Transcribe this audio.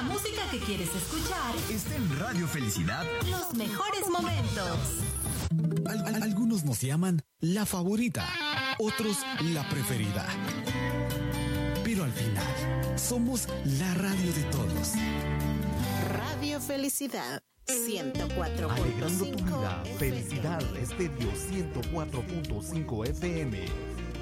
música que quieres escuchar está en Radio Felicidad. Los mejores momentos. Algunos nos llaman la favorita, otros la preferida. Pero al final, somos la radio de todos. Radio Felicidad 104.5. Alegrando tu vida, Felicidad Estéreo 104.5 FM.